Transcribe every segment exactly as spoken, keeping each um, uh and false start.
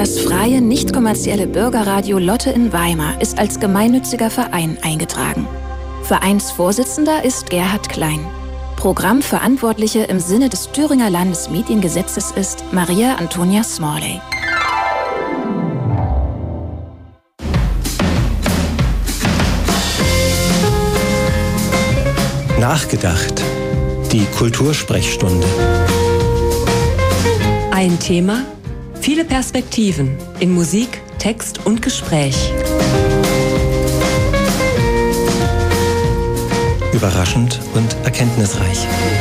Das freie, nicht kommerzielle Bürgerradio Lotte in Weimar ist als gemeinnütziger Verein eingetragen. Vereinsvorsitzender ist Gerhard Klein. Programmverantwortliche im Sinne des Thüringer Landesmediengesetzes ist Maria Antonia Smalley. Nachgedacht. Die Kultursprechstunde. Ein Thema, viele Perspektiven in Musik, Text und Gespräch. Überraschend und erkenntnisreich.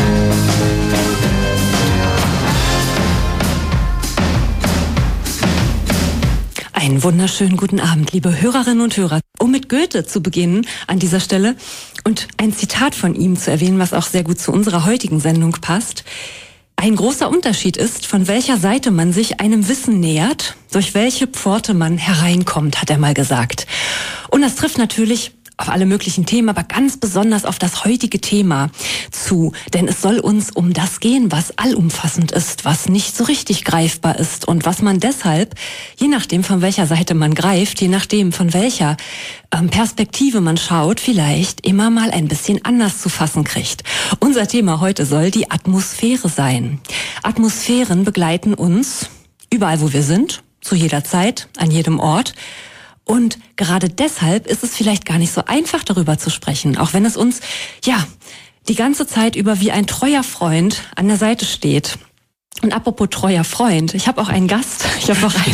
Einen wunderschönen guten Abend, liebe Hörerinnen und Hörer. Um mit Goethe zu beginnen an dieser Stelle und ein Zitat von ihm zu erwähnen, was auch sehr gut zu unserer heutigen Sendung passt. Ein großer Unterschied ist, von welcher Seite man sich einem Wissen nähert, durch welche Pforte man hereinkommt, hat er mal gesagt. Und das trifft natürlich auf alle möglichen Themen, aber ganz besonders auf das heutige Thema zu. Denn es soll uns um das gehen, was allumfassend ist, was nicht so richtig greifbar ist und was man deshalb, je nachdem von welcher Seite man greift, je nachdem von welcher ähm, Perspektive man schaut, vielleicht immer mal ein bisschen anders zu fassen kriegt. Unser Thema heute soll die Atmosphäre sein. Atmosphären begleiten uns überall, wo wir sind, zu jeder Zeit, an jedem Ort. Und gerade deshalb ist es vielleicht gar nicht so einfach, darüber zu sprechen, auch wenn es uns, ja, die ganze Zeit über wie ein treuer Freund an der Seite steht. Und apropos treuer Freund, ich habe auch einen Gast, ich habe auch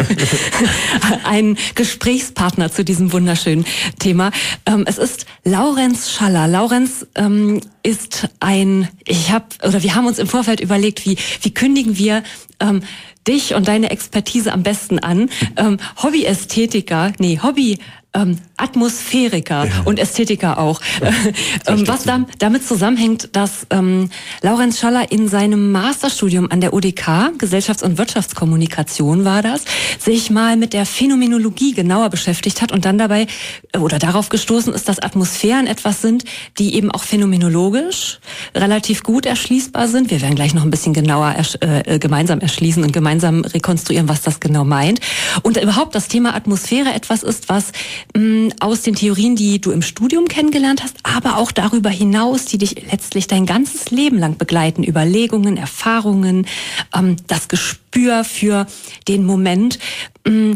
einen, einen Gesprächspartner zu diesem wunderschönen Thema. Ähm, es ist Laurenz Schaller. Laurenz ähm, ist ein, ich habe, oder wir haben uns im Vorfeld überlegt, wie, wie kündigen wir ähm, dich und deine Expertise am besten an. Ähm, Hobbyästhetiker, nee, Hobby ähm, Atmosphäriker ja. Und Ästhetiker auch. Ja, ähm, was da, damit zusammenhängt, dass ähm, Laurenz Schaller in seinem Masterstudium an der U D K, Gesellschafts- und Wirtschaftskommunikation war das, sich mal mit der Phänomenologie genauer beschäftigt hat und dann dabei oder darauf gestoßen ist, dass Atmosphären etwas sind, die eben auch phänomenologisch relativ gut erschließbar sind. Wir werden gleich noch ein bisschen genauer ersch- äh, gemeinsam erschließen und gemeinsam rekonstruieren, was das genau meint. Und überhaupt das Thema Atmosphäre etwas ist, was aus den Theorien, die du im Studium kennengelernt hast, aber auch darüber hinaus, die dich letztlich dein ganzes Leben lang begleiten. Überlegungen, Erfahrungen, ähm, das Gespür für den Moment, ähm,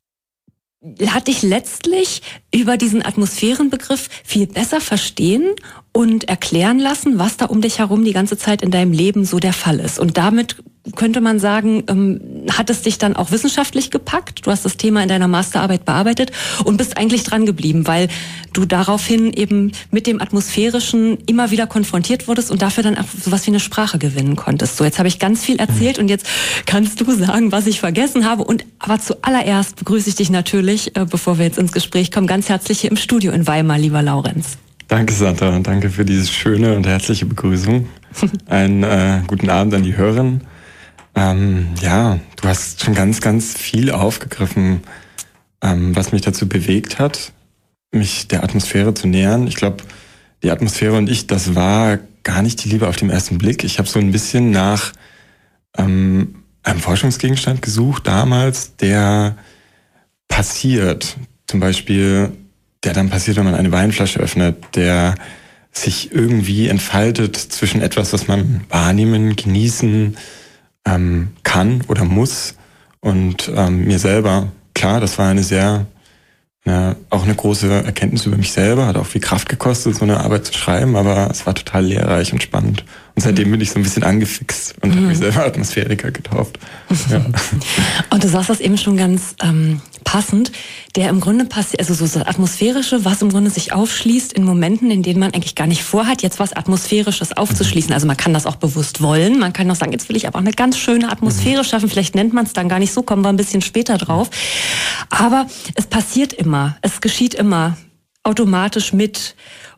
hat dich letztlich über diesen Atmosphärenbegriff viel besser verstehen und erklären lassen, was da um dich herum die ganze Zeit in deinem Leben so der Fall ist. Und damit könnte man sagen, ähm, hat es dich dann auch wissenschaftlich gepackt? Du hast das Thema in deiner Masterarbeit bearbeitet und bist eigentlich dran geblieben, weil du daraufhin eben mit dem Atmosphärischen immer wieder konfrontiert wurdest und dafür dann auch sowas wie eine Sprache gewinnen konntest. So, jetzt habe ich ganz viel erzählt und jetzt kannst du sagen, was ich vergessen habe. Und aber zuallererst begrüße ich dich natürlich, äh, bevor wir jetzt ins Gespräch kommen, ganz herzlich hier im Studio in Weimar, lieber Laurenz. Danke, Sandra, und danke für diese schöne und herzliche Begrüßung. Einen äh, guten Abend an die Hörerinnen. Ähm, ja, du hast schon ganz, ganz viel aufgegriffen, ähm, was mich dazu bewegt hat, mich der Atmosphäre zu nähern. Ich glaube, die Atmosphäre und ich, das war gar nicht die Liebe auf den ersten Blick. Ich habe so ein bisschen nach ähm, einem Forschungsgegenstand gesucht damals, der passiert. Zum Beispiel, der dann passiert, wenn man eine Weinflasche öffnet, der sich irgendwie entfaltet zwischen etwas, was man wahrnehmen, genießen ähm, kann oder muss und ähm, mir selber. Klar, das war eine sehr, eine, auch eine große Erkenntnis über mich selber, hat auch viel Kraft gekostet, so eine Arbeit zu schreiben, aber es war total lehrreich und spannend. Und seitdem bin ich so ein bisschen angefixt und mhm. habe mich selber Atmosphäriker getauft. Ja. Und du sagst das eben schon ganz ähm, passend, der im Grunde passiert, also so das Atmosphärische, was im Grunde sich aufschließt in Momenten, in denen man eigentlich gar nicht vorhat, jetzt was Atmosphärisches aufzuschließen. Mhm. Also man kann das auch bewusst wollen, man kann auch sagen, jetzt will ich aber auch eine ganz schöne Atmosphäre mhm. schaffen, vielleicht nennt man es dann gar nicht so, kommen wir ein bisschen später drauf. Aber es passiert immer, es geschieht immer automatisch mit.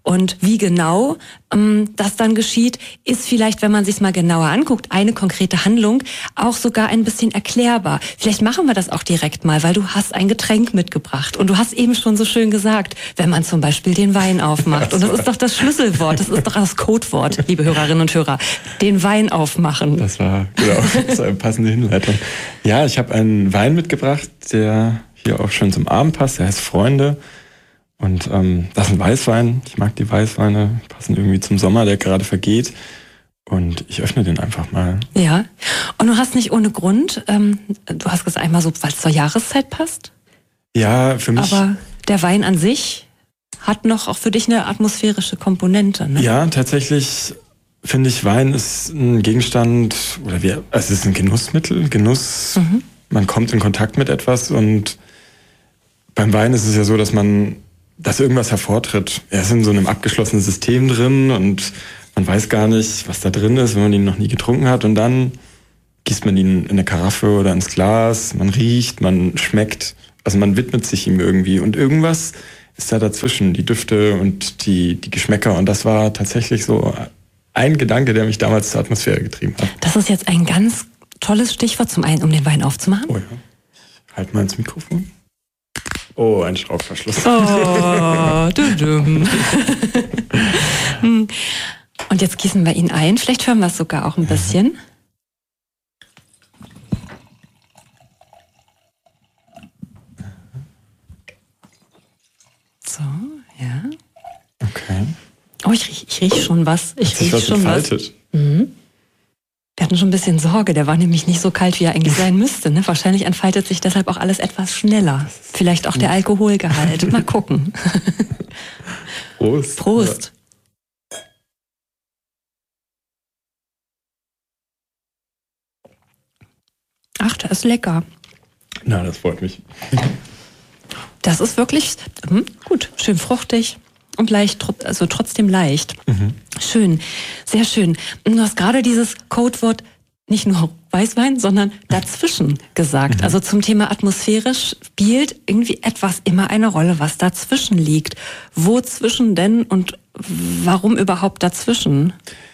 Und wie genau ähm, das dann geschieht, ist vielleicht, wenn man sich mal genauer anguckt, eine konkrete Handlung auch sogar ein bisschen erklärbar. Vielleicht machen wir das auch direkt mal, weil du hast ein Getränk mitgebracht. Und du hast eben schon so schön gesagt, wenn man zum Beispiel den Wein aufmacht. Und das ist doch das Schlüsselwort, das ist doch das Codewort, liebe Hörerinnen und Hörer. Den Wein aufmachen. Das war, genau, das war eine passende Hinleitung. Ja, ich habe einen Wein mitgebracht, der hier auch schon zum Abend passt. Der heißt Freunde. Und ähm, das ist ein Weißwein. Ich mag die Weißweine, passen irgendwie zum Sommer, der gerade vergeht. Und ich öffne den einfach mal. Ja, und du hast nicht ohne Grund, ähm, du hast gesagt einmal so, weil es zur Jahreszeit passt. Ja, für mich. Aber der Wein an sich hat noch auch für dich eine atmosphärische Komponente, ne? Ja, tatsächlich finde ich, Wein ist ein Gegenstand, oder wir, also es ist ein Genussmittel, Genuss. Mhm. Man kommt in Kontakt mit etwas und beim Wein ist es ja so, dass man dass irgendwas hervortritt. Er ist in so einem abgeschlossenen System drin und man weiß gar nicht, was da drin ist, wenn man ihn noch nie getrunken hat. Und dann gießt man ihn in eine Karaffe oder ins Glas, man riecht, man schmeckt, also man widmet sich ihm irgendwie. Und irgendwas ist da dazwischen, die Düfte und die, die Geschmäcker. Und das war tatsächlich so ein Gedanke, der mich damals zur Atmosphäre getrieben hat. Das ist jetzt ein ganz tolles Stichwort zum einen, um den Wein aufzumachen. Oh ja. Ich halte mal ins Mikrofon. Oh, ein Schraubverschluss. Oh, du dumm. Und jetzt gießen wir ihn ein. Vielleicht hören wir es sogar auch ein bisschen. So, ja. Okay. Oh, ich riech, ich riech schon was. Ich riech was schon gefaltet. was. Mhm. Wir hatten schon ein bisschen Sorge, der war nämlich nicht so kalt, wie er eigentlich sein müsste. Ne? Wahrscheinlich entfaltet sich deshalb auch alles etwas schneller. Vielleicht auch der Alkoholgehalt. Mal gucken. Prost. Prost. Ach, der ist lecker. Na, das freut mich. Das ist wirklich hm, gut, schön fruchtig. Und leicht, also trotzdem leicht. Mhm. Schön, sehr schön. Und du hast gerade dieses Codewort nicht nur Weißwein, sondern dazwischen gesagt. Mhm. Also zum Thema Atmosphäre spielt irgendwie etwas immer eine Rolle, was dazwischen liegt. Wozwischen denn und warum überhaupt dazwischen?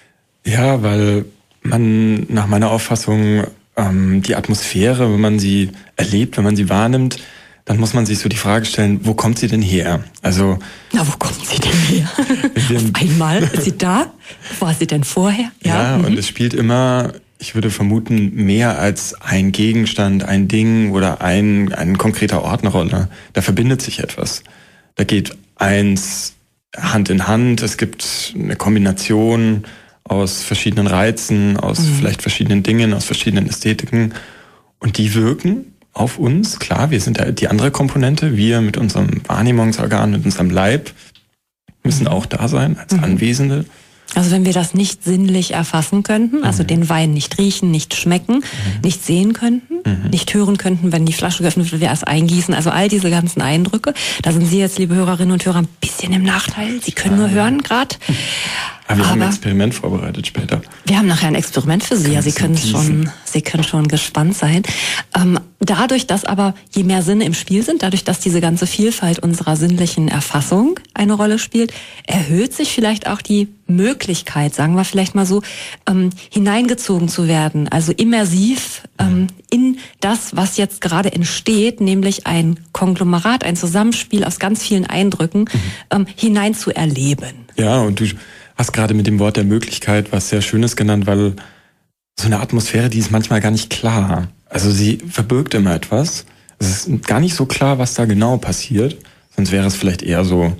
Ja, weil man nach meiner Auffassung ähm, die Atmosphäre, wenn man sie erlebt, wenn man sie wahrnimmt, dann muss man sich so die Frage stellen, wo kommt sie denn her? Also, na, wo kommt sie denn her? Auf einmal ist sie da? Wo war sie denn vorher? Ja, ja mhm. Und es spielt immer, ich würde vermuten, mehr als ein Gegenstand, ein Ding oder ein, ein konkreter Ort eine Rolle. Da verbindet sich etwas. Da geht eins Hand in Hand. Es gibt eine Kombination aus verschiedenen Reizen, aus mhm. vielleicht verschiedenen Dingen, aus verschiedenen Ästhetiken. Und die wirken auf uns, klar, wir sind die andere Komponente, wir mit unserem Wahrnehmungsorgan, mit unserem Leib müssen auch da sein als Anwesende. Also wenn wir das nicht sinnlich erfassen könnten, also mhm. den Wein nicht riechen, nicht schmecken, mhm. nicht sehen könnten, mhm. nicht hören könnten, wenn die Flasche geöffnet wird, wir erst eingießen, also all diese ganzen Eindrücke, da sind Sie jetzt, liebe Hörerinnen und Hörer, ein bisschen im Nachteil. Sie können nur hören gerade. Aber wir haben ein Experiment vorbereitet später. Wir haben nachher ein Experiment für Sie, ja, Sie können schon, Sie können schon gespannt sein. Ähm, dadurch, dass aber je mehr Sinne im Spiel sind, dadurch, dass diese ganze Vielfalt unserer sinnlichen Erfassung eine Rolle spielt, erhöht sich vielleicht auch die Möglichkeit, sagen wir vielleicht mal so, ähm, hineingezogen zu werden, also immersiv ähm, in das, was jetzt gerade entsteht, nämlich ein Konglomerat, ein Zusammenspiel aus ganz vielen Eindrücken, mhm. ähm, hinein zu erleben. Ja, und du hast gerade mit dem Wort der Möglichkeit was sehr Schönes genannt, weil so eine Atmosphäre, die ist manchmal gar nicht klar. Also sie verbirgt immer etwas. Es ist gar nicht so klar, was da genau passiert. Sonst wäre es vielleicht eher so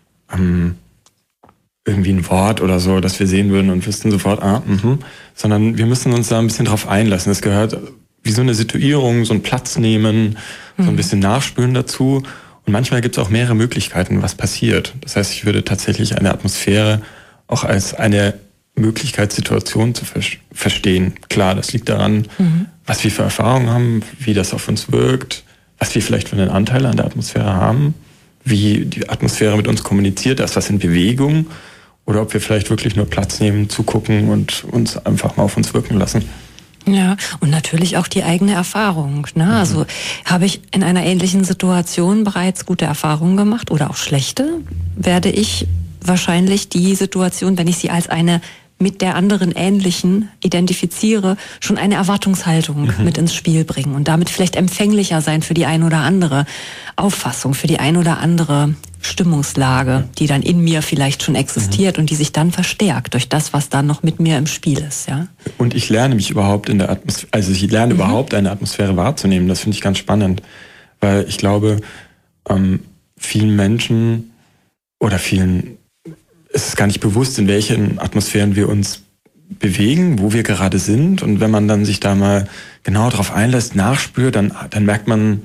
ähm, irgendwie ein Wort oder so, das wir sehen würden und wüssten sofort, ah, mhm. Sondern wir müssen uns da ein bisschen drauf einlassen. Es gehört wie so eine Situierung, so einen Platz nehmen, mhm. so ein bisschen nachspüren dazu. Und manchmal gibt es auch mehrere Möglichkeiten, was passiert. Das heißt, ich würde tatsächlich eine Atmosphäre auch als eine Möglichkeit, Situationen zu ver- verstehen. Klar, das liegt daran, mhm. was wir für Erfahrungen haben, wie das auf uns wirkt, was wir vielleicht für einen Anteil an der Atmosphäre haben, wie die Atmosphäre mit uns kommuniziert, ist was in Bewegung oder ob wir vielleicht wirklich nur Platz nehmen, zugucken und uns einfach mal auf uns wirken lassen. Ja, und natürlich auch die eigene Erfahrung. Ne? Mhm. Also habe ich in einer ähnlichen Situation bereits gute Erfahrungen gemacht oder auch schlechte, werde ich wahrscheinlich die Situation, wenn ich sie als eine mit der anderen ähnlichen identifiziere, schon eine Erwartungshaltung mhm. mit ins Spiel bringen und damit vielleicht empfänglicher sein für die ein oder andere Auffassung, für die ein oder andere Stimmungslage, die dann in mir vielleicht schon existiert mhm. und die sich dann verstärkt durch das, was dann noch mit mir im Spiel ist. Ja? Und ich lerne mich überhaupt in der Atmosphäre, also ich lerne mhm. überhaupt eine Atmosphäre wahrzunehmen. Das finde ich ganz spannend, weil ich glaube, ähm, vielen Menschen oder vielen ist es gar nicht bewusst, in welchen Atmosphären wir uns bewegen, wo wir gerade sind. Und wenn man dann sich da mal genau drauf einlässt, nachspürt, dann, dann merkt man,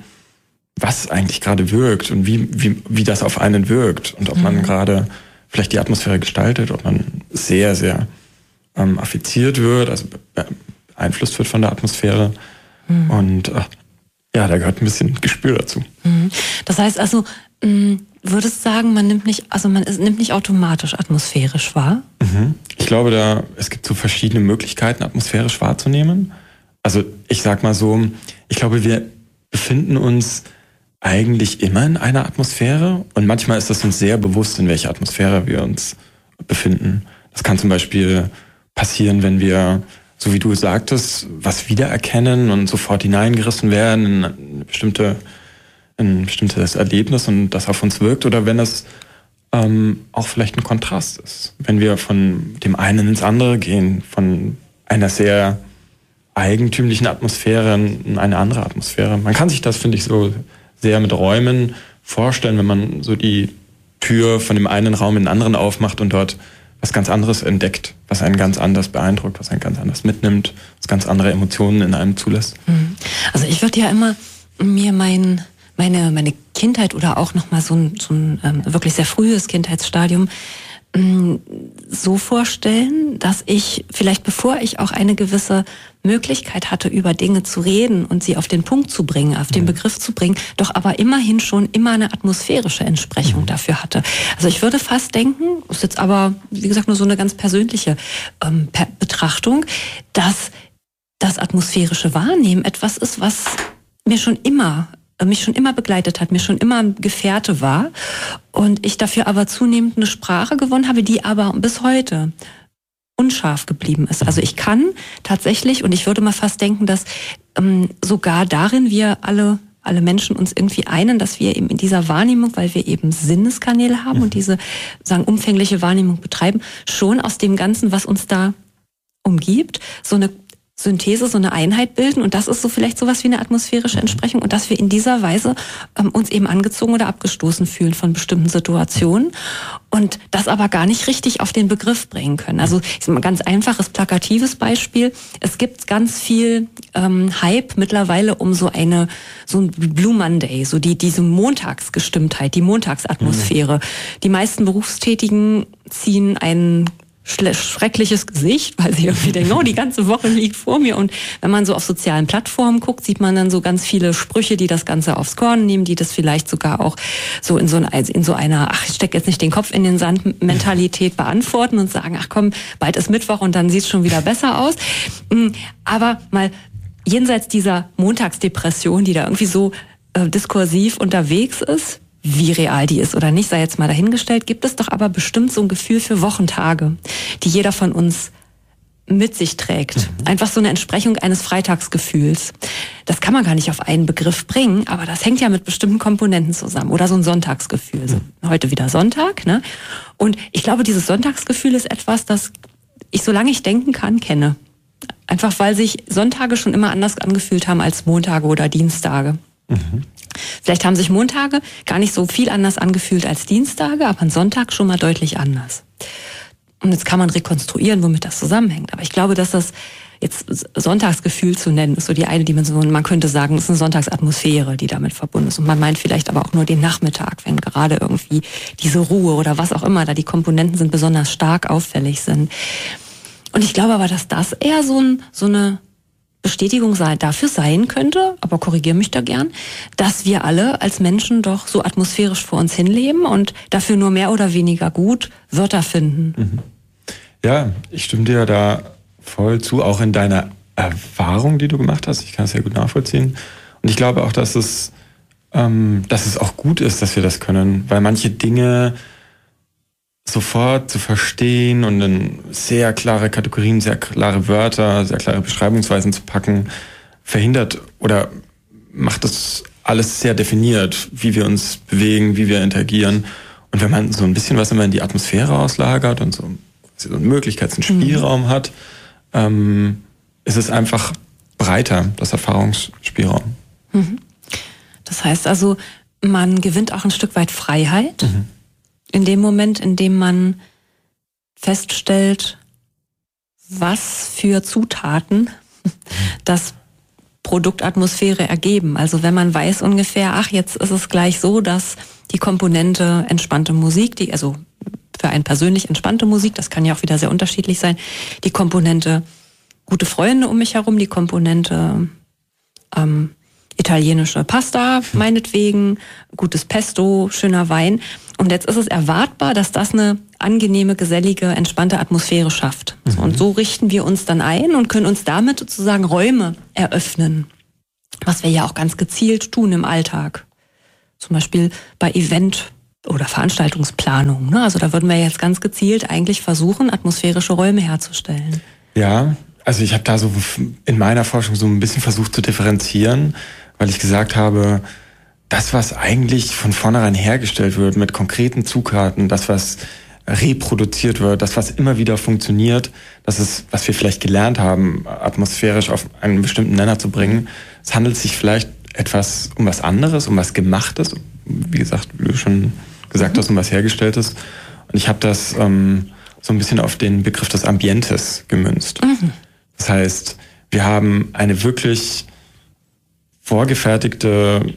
was eigentlich gerade wirkt und wie, wie, wie das auf einen wirkt. Und ob mhm. man gerade vielleicht die Atmosphäre gestaltet, ob man sehr, sehr ähm, affiziert wird, also beeinflusst wird von der Atmosphäre. Mhm. Und ach, ja, da gehört ein bisschen Gespür dazu. Mhm. Das heißt also, mh, würdest sagen, man nimmt nicht, also man nimmt nicht automatisch atmosphärisch wahr? Mhm. Ich glaube, da es gibt so verschiedene Möglichkeiten, atmosphärisch wahrzunehmen. Also ich sag mal so, ich glaube, wir befinden uns eigentlich immer in einer Atmosphäre und manchmal ist es uns sehr bewusst, in welcher Atmosphäre wir uns befinden. Das kann zum Beispiel passieren, wenn wir, so wie du sagtest, was wiedererkennen und sofort hineingerissen werden in eine bestimmte ein bestimmtes Erlebnis und das auf uns wirkt, oder wenn es ähm, auch vielleicht ein Kontrast ist. Wenn wir von dem einen ins andere gehen, von einer sehr eigentümlichen Atmosphäre in eine andere Atmosphäre. Man kann sich das, finde ich, so sehr mit Räumen vorstellen, wenn man so die Tür von dem einen Raum in den anderen aufmacht und dort was ganz anderes entdeckt, was einen ganz anders beeindruckt, was einen ganz anders mitnimmt, was ganz andere Emotionen in einem zulässt. Also ich würde ja immer mir mein meine meine Kindheit oder auch noch mal so ein, so ein ähm, wirklich sehr frühes Kindheitsstadium ähm, so vorstellen, dass ich vielleicht, bevor ich auch eine gewisse Möglichkeit hatte, über Dinge zu reden und sie auf den Punkt zu bringen, auf den mhm. Begriff zu bringen, doch aber immerhin schon immer eine atmosphärische Entsprechung mhm. dafür hatte. Also ich würde fast denken, ist jetzt aber, wie gesagt, nur so eine ganz persönliche ähm, per- Betrachtung, dass das atmosphärische Wahrnehmen etwas ist, was mir schon immer mich schon immer begleitet hat, mir schon immer ein Gefährte war und ich dafür aber zunehmend eine Sprache gewonnen habe, die aber bis heute unscharf geblieben ist. Also ich kann tatsächlich, und ich würde mal fast denken, dass ähm, sogar darin wir alle alle Menschen uns irgendwie einen, dass wir eben in dieser Wahrnehmung, weil wir eben Sinneskanäle haben und diese sagen umfängliche Wahrnehmung betreiben, schon aus dem Ganzen, was uns da umgibt, so eine Synthese, so eine Einheit bilden, und das ist so vielleicht sowas wie eine atmosphärische Entsprechung, und dass wir in dieser Weise ähm, uns eben angezogen oder abgestoßen fühlen von bestimmten Situationen und das aber gar nicht richtig auf den Begriff bringen können. Also ich sag mal, ganz einfaches, plakatives Beispiel. Es gibt ganz viel ähm, Hype mittlerweile um so eine, so ein Blue Monday, so die diese Montagsgestimmtheit, die Montagsatmosphäre. Mhm. Die meisten Berufstätigen ziehen einen schreckliches Gesicht, weil sie irgendwie denken, oh, die ganze Woche liegt vor mir. Und wenn man so auf sozialen Plattformen guckt, sieht man dann so ganz viele Sprüche, die das Ganze aufs Korn nehmen, die das vielleicht sogar auch so in so, ein, in so einer, ach, ich stecke jetzt nicht den Kopf in den Sand Mentalität beantworten und sagen, ach komm, bald ist Mittwoch und dann sieht es schon wieder besser aus. Aber mal jenseits dieser Montagsdepression, die da irgendwie so äh, diskursiv unterwegs ist, wie real die ist oder nicht, sei jetzt mal dahingestellt, gibt es doch aber bestimmt so ein Gefühl für Wochentage, die jeder von uns mit sich trägt. Mhm. Einfach so eine Entsprechung eines Freitagsgefühls. Das kann man gar nicht auf einen Begriff bringen, aber das hängt ja mit bestimmten Komponenten zusammen. Oder so ein Sonntagsgefühl. So, heute wieder Sonntag, ne? Und ich glaube, dieses Sonntagsgefühl ist etwas, das ich, solange ich denken kann, kenne. Einfach weil sich Sonntage schon immer anders angefühlt haben als Montage oder Dienstage. Mhm. Vielleicht haben sich Montage gar nicht so viel anders angefühlt als Dienstage, aber ein Sonntag schon mal deutlich anders. Und jetzt kann man rekonstruieren, womit das zusammenhängt. Aber ich glaube, dass das jetzt Sonntagsgefühl zu nennen, ist so die eine Dimension. Man könnte sagen, es ist eine Sonntagsatmosphäre, die damit verbunden ist. Und man meint vielleicht aber auch nur den Nachmittag, wenn gerade irgendwie diese Ruhe oder was auch immer, da die Komponenten sind, besonders stark auffällig sind. Und ich glaube aber, dass das eher so, ein, so eine Bestätigung sei, dafür sein könnte, aber korrigiere mich da gern, dass wir alle als Menschen doch so atmosphärisch vor uns hinleben und dafür nur mehr oder weniger gut Wörter finden. Mhm. Ja, ich stimme dir da voll zu, auch in deiner Erfahrung, die du gemacht hast. Ich kann es sehr gut nachvollziehen. Und ich glaube auch, dass es, ähm, dass es auch gut ist, dass wir das können, weil manche Dinge sofort zu verstehen und in sehr klare Kategorien, sehr klare Wörter, sehr klare Beschreibungsweisen zu packen, verhindert oder macht das alles sehr definiert, wie wir uns bewegen, wie wir interagieren. Und wenn man so ein bisschen was immer in die Atmosphäre auslagert und so, so einen Möglichkeits- und Spielraum mhm. hat, ähm, ist es einfach breiter, das Erfahrungsspielraum. Mhm. Das heißt also, man gewinnt auch ein Stück weit Freiheit mhm. in dem Moment, in dem man feststellt, was für Zutaten das Produktatmosphäre ergeben. Also wenn man weiß ungefähr, ach, jetzt ist es gleich so, dass die Komponente entspannte Musik, die also für einen persönlich entspannte Musik, das kann ja auch wieder sehr unterschiedlich sein, die Komponente gute Freunde um mich herum, die Komponente ähm, italienische Pasta, meinetwegen, gutes Pesto, schöner Wein. Und jetzt ist es erwartbar, dass das eine angenehme, gesellige, entspannte Atmosphäre schafft. Mhm. Und so richten wir uns dann ein und können uns damit sozusagen Räume eröffnen. Was wir ja auch ganz gezielt tun im Alltag. Zum Beispiel bei Event- oder Veranstaltungsplanung. Ne? Also da würden wir jetzt ganz gezielt eigentlich versuchen, atmosphärische Räume herzustellen. Ja, also ich habe da so in meiner Forschung so ein bisschen versucht zu differenzieren, weil ich gesagt habe, das, was eigentlich von vornherein hergestellt wird mit konkreten Zutaten, das, was reproduziert wird, das, was immer wieder funktioniert, das ist, was wir vielleicht gelernt haben, atmosphärisch auf einen bestimmten Nenner zu bringen. Es handelt sich vielleicht etwas um was anderes, um was Gemachtes, wie gesagt, wie du schon gesagt mhm. hast, um was Hergestelltes. Und ich habe das ähm, so ein bisschen auf den Begriff des Ambientes gemünzt. Mhm. Das heißt, wir haben eine wirklich vorgefertigte,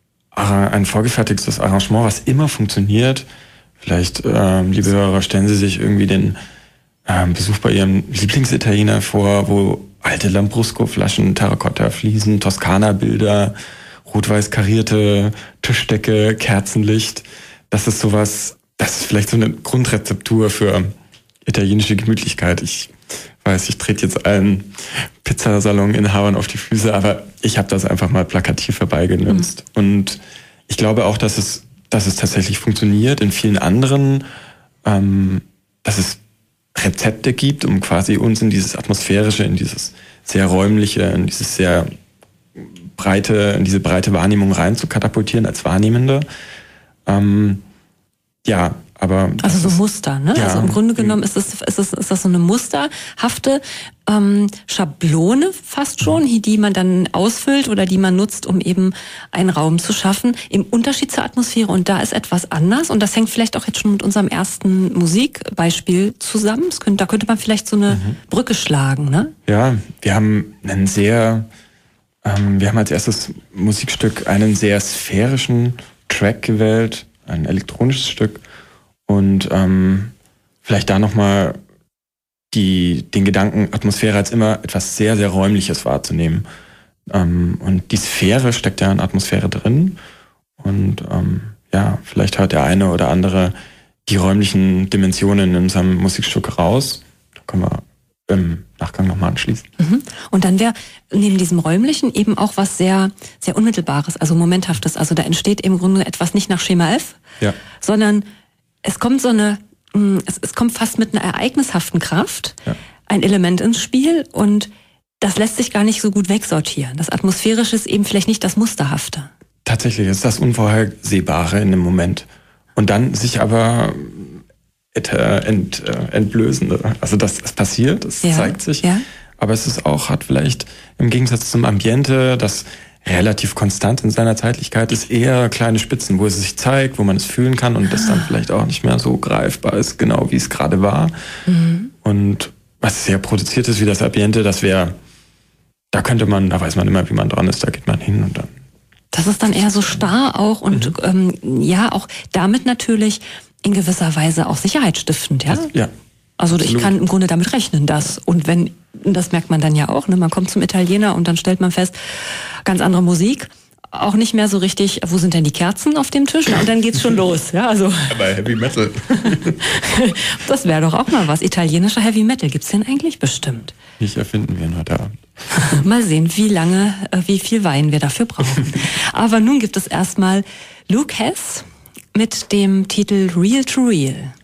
ein vorgefertigtes Arrangement, was immer funktioniert. Vielleicht, ähm, liebe Hörer, stellen Sie sich irgendwie den ähm, Besuch bei Ihrem Lieblingsitaliener vor, wo alte Lambrusco-Flaschen, Terrakotta-Fliesen, Toskana-Bilder, rot-weiß karierte Tischdecke, Kerzenlicht. Das ist sowas, das ist vielleicht so eine Grundrezeptur für italienische Gemütlichkeit. Ich weiß, ich trete jetzt allen Pizzasalon-Inhabern auf die Füße, aber ich habe das einfach mal plakativ herbeigenutzt. Mhm. Und ich glaube auch, dass es, dass es tatsächlich funktioniert in vielen anderen, ähm, dass es Rezepte gibt, um quasi uns in dieses Atmosphärische, in dieses sehr räumliche, in dieses sehr breite, in diese breite Wahrnehmung rein zu katapultieren als Wahrnehmende. Ähm, ja, aber also so Muster, ne? Ja, also im Grunde genommen ist das, ist das, ist das so eine musterhafte ähm, Schablone fast schon, die man dann ausfüllt oder die man nutzt, um eben einen Raum zu schaffen, im Unterschied zur Atmosphäre. Und da ist etwas anders und das hängt vielleicht auch jetzt schon mit unserem ersten Musikbeispiel zusammen. Das könnte, da könnte man vielleicht so eine mhm. Brücke schlagen, ne? Ja, wir haben einen sehr, ähm, wir haben als erstes Musikstück einen sehr sphärischen Track gewählt, ein elektronisches Stück. Und ähm, vielleicht da nochmal die, den Gedanken, Atmosphäre als immer etwas sehr, sehr Räumliches wahrzunehmen. Ähm, und die Sphäre steckt ja in Atmosphäre drin. Und ähm, ja, vielleicht hört der eine oder andere die räumlichen Dimensionen in unserem Musikstück raus. Da können wir im Nachgang nochmal anschließen. Mhm. Und dann wäre neben diesem Räumlichen eben auch was sehr, sehr Unmittelbares, also Momenthaftes. Also da entsteht im Grunde etwas nicht nach Schema F, ja. sondern es kommt so eine, es, es kommt fast mit einer ereignishaften Kraft, ja. ein Element ins Spiel und das lässt sich gar nicht so gut wegsortieren. Das Atmosphärische ist eben vielleicht nicht das Musterhafte. Tatsächlich ist das Unvorhersehbare in dem Moment. Und dann sich aber ent, ent, entblößende. Also das, das passiert, es ja. zeigt sich. Ja. Aber es ist auch, hat vielleicht im Gegensatz zum Ambiente, das relativ konstant in seiner Zeitlichkeit ist, eher kleine Spitzen, wo es sich zeigt, wo man es fühlen kann und das dann vielleicht auch nicht mehr so greifbar ist, genau wie es gerade war. Mhm. Und was sehr produziert ist wie das Ambiente, das wäre, da könnte man, da weiß man immer, wie man dran ist, da geht man hin und dann. Das ist dann eher so starr auch und mhm. ähm, ja, auch damit natürlich in gewisser Weise auch sicherheitsstiftend, ja? Das, ja. Also absolut. Ich kann im Grunde damit rechnen, dass, und wenn, das merkt man dann ja auch, ne, man kommt zum Italiener und dann stellt man fest, ganz andere Musik, auch nicht mehr so richtig, wo sind denn die Kerzen auf dem Tisch? Und dann geht's schon los, ja, also. Aber Heavy Metal. Das wäre doch auch mal was. Italienischer Heavy Metal, gibt's den eigentlich? Bestimmt. Nicht erfinden wir ihn heute Abend. Mal sehen, wie lange, wie viel Wein wir dafür brauchen. Aber nun gibt es erstmal Luke Hess mit dem Titel Real to Real.